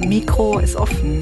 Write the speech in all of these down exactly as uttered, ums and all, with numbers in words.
Mikro ist offen.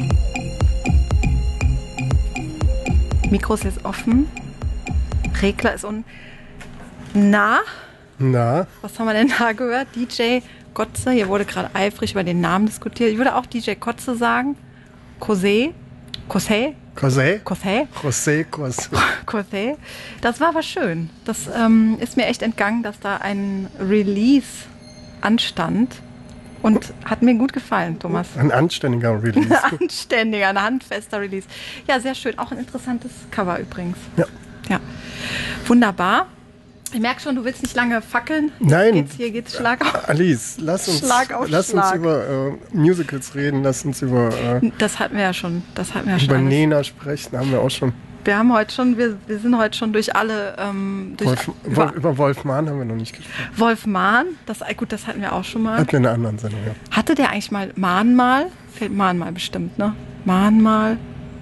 Mikro ist jetzt offen. Regler ist un... Na? Na? Was haben wir denn da gehört? D J Kotze. Hier wurde gerade eifrig über den Namen diskutiert. Ich würde auch D J Kotze sagen. Kosé. Kosé. Kosé? Kosé. Kosé, Kosé. Kosé. Das war aber schön. Das ähm, ist mir echt entgangen, dass da ein Release anstand. Und hat mir gut gefallen, Thomas. Ein anständiger Release. Ein anständiger, ein handfester Release. Ja, sehr schön. Auch ein interessantes Cover übrigens. Ja. Ja. Wunderbar. Ich merke schon, du willst nicht lange fackeln. Nein. Geht's, hier geht's Schlag auf Alice, lass uns, Schlag auf lass Schlag. uns über äh, Musicals reden, lass uns über, äh, Das hatten wir ja schon. Das hatten wir ja über schon alles. Nena sprechen, haben wir auch schon. Wir haben heute schon, wir, wir sind heute schon durch alle, ähm, durch Wolf, über, Wolf, über Wolf Mahn haben wir noch nicht gesprochen. Wolf Mahn, das, gut, das hatten wir auch schon mal. Hatten wir in einer anderen Sendung, ja. Hatte der eigentlich mal Mahnmal? Fällt Mahnmal bestimmt, ne? Mahnmal?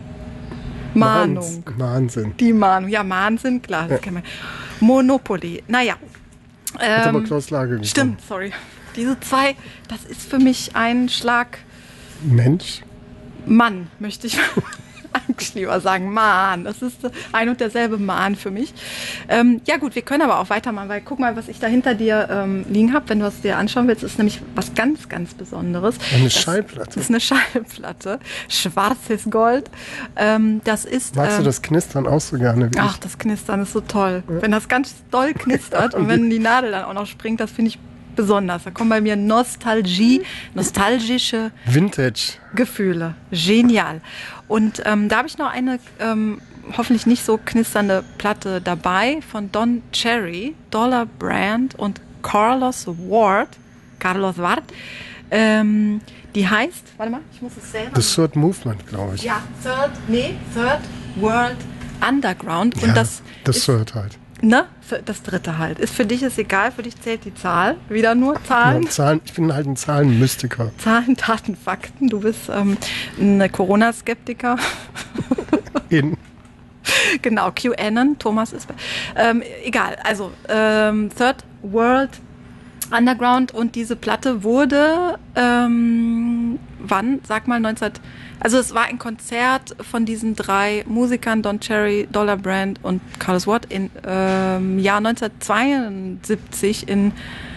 Mahnung. Wahnsinn. Die Mahnung, ja, Wahnsinn, klar, das Ja. kennen wir. Monopoly, naja. Hat aber Ähm, Klaus Lage gesungen. stimmt, sorry. Diese zwei, das ist für mich ein Schlag Mensch. Mann, möchte ich eigentlich lieber sagen. Mann, das ist ein und derselbe Mann für mich. Ähm, ja gut, wir können aber auch weitermachen, weil guck mal, was ich da hinter dir ähm, liegen habe, wenn du es dir anschauen willst, ist nämlich was ganz, ganz Besonderes. Eine das, Schallplatte. Das ist eine Schallplatte. Schwarzes Gold. Ähm, das ist... Magst ähm, du das Knistern auch so gerne wie Ach, ich? das Knistern ist so toll. Wenn das ganz doll knistert und wenn die Nadel dann auch noch springt, das finde ich besonders. Da kommen bei mir Nostalgie, nostalgische Vintage. Gefühle. Genial. Und ähm, da habe ich noch eine ähm, hoffentlich nicht so knisternde Platte dabei von Don Cherry, Dollar Brand und Carlos Ward. Carlos Ward. Ähm, die heißt, warte mal, ich muss es selber. The Third Movement, glaube ich. Ja, Third, nee, Third World Underground. Und Ja, das das ist, Third halt. ne, für das dritte halt. Ist für dich ist egal, für dich zählt die Zahl. Wieder nur Zahlen. Ja, Zahlen, ich bin halt ein Zahlenmystiker. Zahlen, Daten, Fakten. Du bist ähm, ein Corona-Skeptiker. In. Genau, QAnon, Thomas ist. Ähm, egal, also ähm, Third World Underground und diese Platte wurde, ähm, wann? Sag mal, neunzehn. Also es war ein Konzert von diesen drei Musikern, Don Cherry, Dollar Brand und Carlos Watt, im ähm, Jahr neunzehnhundertzweiundsiebzig in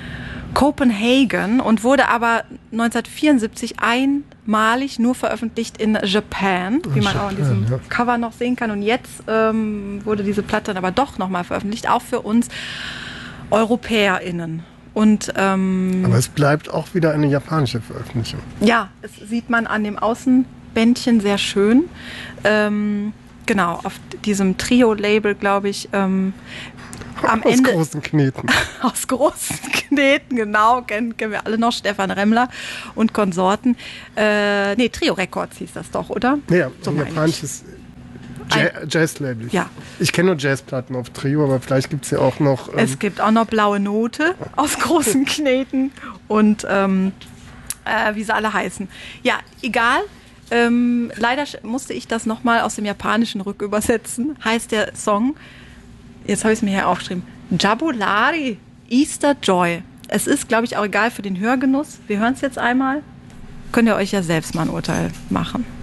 Kopenhagen und wurde aber neunzehnhundertvierundsiebzig einmalig nur veröffentlicht in Japan, wie man auch in diesem ja. Cover noch sehen kann. Und jetzt ähm, wurde diese Platte dann aber doch nochmal veröffentlicht, auch für uns EuropäerInnen. Und ähm, Aber es bleibt auch wieder eine japanische Veröffentlichung. ja, es sieht man an dem Außenbändchen sehr schön. Ähm, genau, auf diesem Trio-Label, glaube ich, ähm, am Aus Ende großen Kneten. aus großen Kneten, genau, kennen, kennen wir alle noch, Stefan Remmler und Konsorten. Äh, nee, Trio Records hieß das doch, oder? Ja, So ein meine ich. japanisches Ja Jazz-Label. Ja. Ich kenne nur Jazzplatten auf Trio, aber vielleicht gibt es ja auch noch... Ähm, Es gibt auch noch Blaue Note aus großen Kneten und ähm, äh, wie sie alle heißen. Ja, egal. Ähm, leider sch- musste ich das nochmal aus dem Japanischen rückübersetzen. Heißt der Song, jetzt habe ich es mir hier aufgeschrieben, Jabulari Easter Joy. Es ist, glaube ich, auch egal für den Hörgenuss. Wir hören es jetzt einmal. Könnt ihr euch ja selbst mal ein Urteil machen.